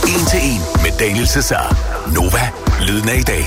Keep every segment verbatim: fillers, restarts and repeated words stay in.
en til en med Daniel Cesar. Nova, lyden af i dag.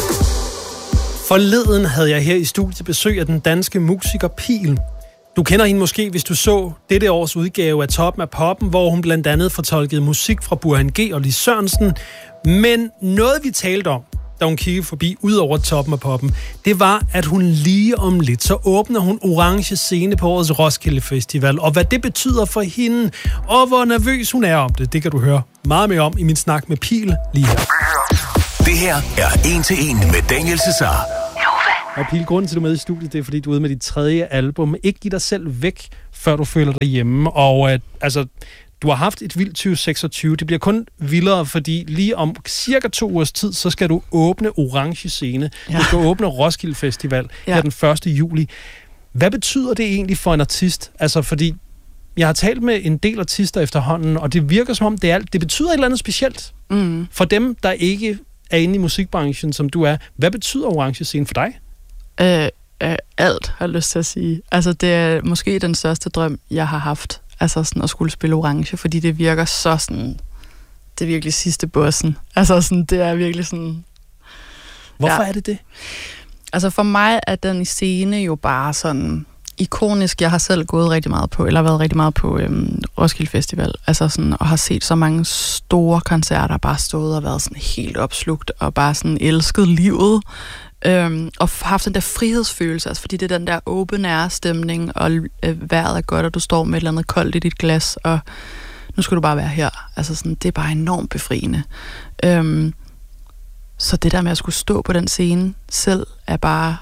Forleden havde jeg her i studiet besøg af den danske musiker Piel. Du kender hende måske, hvis du så dette års udgave af Toppen af Poppen, hvor hun blandt andet fortolkede musik fra Burhan G og Lis Sørensen. Men noget, vi talte om, da hun kiggede forbi ud over Toppen af Poppen, det var, at hun lige om lidt, så åbner hun Orange Scene på årets Roskilde Festival. Og hvad det betyder for hende, og hvor nervøs hun er om det, det kan du høre meget mere om i min snak med Piel lige her. Det her er en til en med Daniel Cesar. Og Piel, grunden til, at du er med i studiet, det er, fordi du er ude med dit tredje album. Ikke giv dig selv væk, før du føler dig hjemme. Og øh, altså, du har haft et vildt tyve seksogtyve. Det bliver kun vildere, fordi lige om cirka to ugers tid, så skal du åbne Orange Scene. Ja. Du skal åbne Roskilde Festival ja. her den første juli. Hvad betyder det egentlig for en artist? Altså, fordi jeg har talt med en del artister efterhånden, og det virker som om, det, er, det betyder et eller andet specielt. Mm. For dem, der ikke er inde i musikbranchen, som du er. Hvad betyder Orange Scene for dig? Øh, øh, alt, har jeg lyst til at sige. Altså, det er måske den største drøm, jeg har haft. Altså sådan at skulle spille orange, fordi det virker så sådan... Det er virkelig sidste bossen. Altså sådan, det er virkelig sådan... Hvorfor ja. er det det? Altså for mig er den scene jo bare sådan ikonisk. Jeg har selv gået rigtig meget på, eller været rigtig meget på øhm, Roskilde Festival. Altså sådan, og har set så mange store koncerter, bare stået og været sådan helt opslugt, og bare sådan elsket livet. Øhm, og haft den der frihedsfølelse, altså fordi det er den der open air stemning, og øh, vejret er godt, og du står med et eller andet koldt i dit glas, og nu skal du bare være her. Altså sådan, det er bare enormt befriende. Øhm, så det der med at skulle stå på den scene selv, er bare...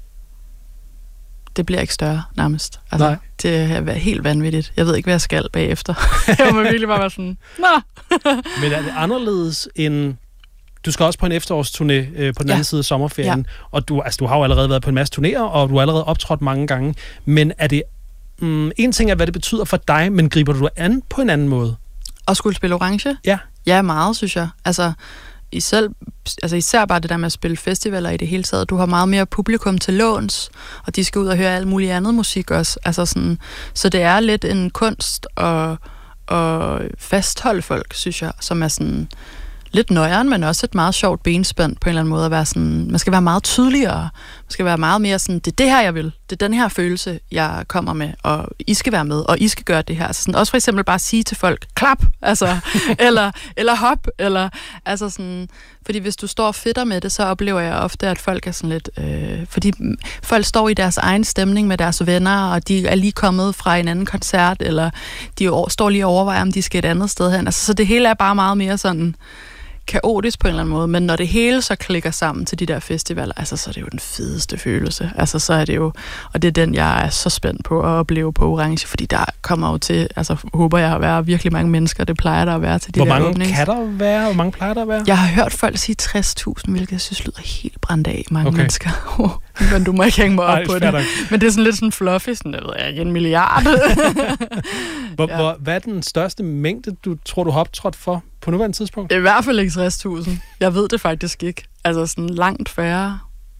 Det bliver ikke større, nærmest. Altså, Nej. Det er helt vanvittigt. Jeg ved ikke, hvad jeg skal bagefter. Jeg må virkelig bare være sådan, nå! Men er det anderledes end... Du skal også på en efterårsturné øh, på den ja. anden side af sommerferien, ja. og du, altså, du har jo allerede været på en masse turnéer, og du har allerede optrådt mange gange. Men er det... Mm, en ting er, hvad det betyder for dig, men griber du an på en anden måde? At skulle spille orange? Ja. Ja, meget, synes jeg. Altså, især, altså især bare det der med at spille festivaler i det hele taget. Du har meget mere publikum til låns, og de skal ud og høre alt muligt andet musik også. Altså sådan, så det er lidt en kunst at, at fastholde folk, synes jeg, som er sådan... lidt nøjeren, men også et meget sjovt benspænd på en eller anden måde at være sådan, man skal være meget tydeligere, man skal være meget mere sådan, det er det her, jeg vil, det er den her følelse, jeg kommer med, og I skal være med, og I skal gøre det her. Altså sådan, også for eksempel bare sige til folk, klap, altså, eller, eller hop, eller, altså sådan, fordi hvis du står og fedter med det, så oplever jeg ofte, at folk er sådan lidt, øh, fordi folk står i deres egen stemning med deres venner, og de er lige kommet fra en anden koncert, eller de står lige og overvejer, om de skal et andet sted hen. Altså, så det hele er bare meget mere sådan, kaotisk på en eller anden måde, men når det hele så klikker sammen til de der festivaler, altså så er det jo den fedeste følelse. Altså så er det jo, og det er den, jeg er så spændt på at opleve på Orange, fordi der kommer jo til, altså håber jeg at være virkelig mange mennesker, det plejer der at være til de Hvor der mange åbnings. kan der være? Hvor mange plejer der at være? Jeg har hørt folk sige tres tusind, hvilket jeg synes lyder helt brændt af, mange okay. mennesker. Men du må ikke hænge mig op Ej, på det. Men det er sådan lidt sådan fluffy, sådan, jeg ved ikke, en milliard. hvor, ja. hvor, hvad er den største mængde, du tror, du har optrådt for på nuværende tidspunkt? I hvert fald ikke tres tusind. Jeg ved det faktisk ikke. Altså sådan langt færre.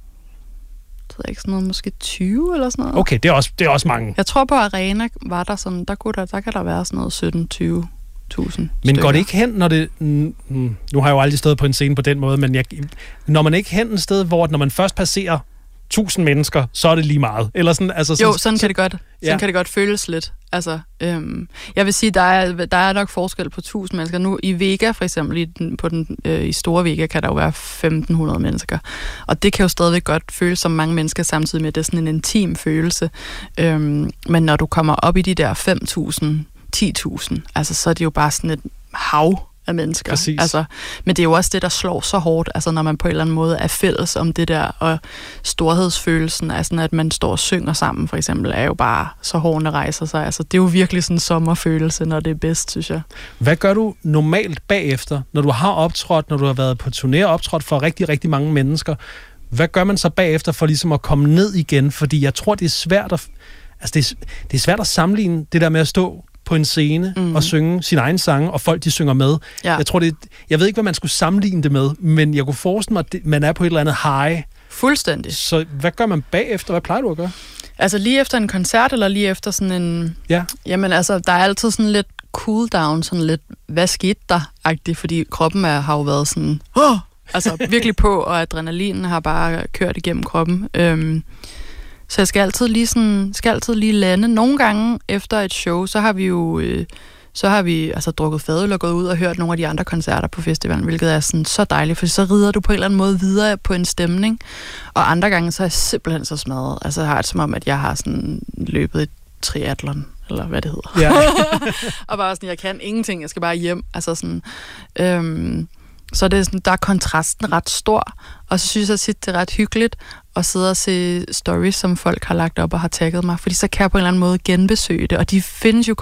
Det ved ikke, sådan noget, måske tyve eller sådan noget. Okay, det er også, det er også mange. Jeg tror på Arena var der sådan, der, kunne der, der kan der være sådan noget sytten til tyve tusind. Men går det ikke hen, når det... Mm, nu har jeg jo aldrig stået på en scene på den måde, men jeg, når man ikke hen et sted, hvor når man først passerer tusind mennesker, så er det lige meget. Eller sådan, altså, jo, sådan, sådan kan det godt. Sådan ja. kan det godt føles lidt. Altså, øhm, jeg vil sige, der er, der er nok forskel på tusind mennesker. Nu i Vega, for eksempel, i, den, på den, øh, i store Vega, kan der jo være femten hundrede mennesker. Og det kan jo stadigvæk godt føles som mange mennesker, samtidig med, at det er sådan en intim følelse. Øhm, men når du kommer op i de der fem tusind, ti tusind, altså, så er det jo bare sådan et hav af mennesker. Præcis. Altså, men det er jo også det, der slår så hårdt, altså når man på en eller anden måde er fælles om det der, og storhedsfølelsen, altså at man står og synger sammen, for eksempel, er jo bare så hårene rejser sig. Altså, det er jo virkelig sådan en sommerfølelse, når det er bedst, synes jeg. Hvad gør du normalt bagefter, når du har optrådt, når du har været på turné og optrådt for rigtig, rigtig mange mennesker? Hvad gør man så bagefter for ligesom at komme ned igen? Fordi jeg tror, det er svært at, altså det er, det er svært at sammenligne det der med at stå på en scene mm. og synge sin egen sange, og folk, de synger med. Ja. Jeg tror, det, jeg ved ikke, hvad man skulle sammenligne det med, men jeg kunne forestille mig, at man er på et eller andet high. Fuldstændig. Så hvad gør man bagefter? Hvad plejer du at gøre? Altså lige efter en koncert, eller lige efter sådan en... Ja. Jamen altså, der er altid sådan lidt cool down, sådan lidt, hvad skete der-agtigt, fordi kroppen er, har jo været sådan, oh! altså virkelig på, og adrenalinen har bare kørt igennem kroppen. Øhm, så jeg skal altid lige sådan, skal altid lige lande. Nogle gange efter et show, så har vi jo, øh, så har vi altså drukket fadøl og gået ud og hørt nogle af de andre koncerter på festivalen, hvilket er sådan så dejligt, for så rider du på en eller anden måde videre på en stemning. Og andre gange, så er jeg simpelthen så smadret. Altså jeg har det som om, at jeg har sådan løbet et triathlon, eller hvad det hedder. Ja. Og bare sådan, jeg kan ingenting, jeg skal bare hjem. Altså sådan, øhm, så det er sådan, der er kontrasten ret stor, og så synes jeg tit, det er ret hyggeligt at sidde og se stories, som folk har lagt op og har tagget mig, fordi så kan jeg på en eller anden måde genbesøge det, og de findes jo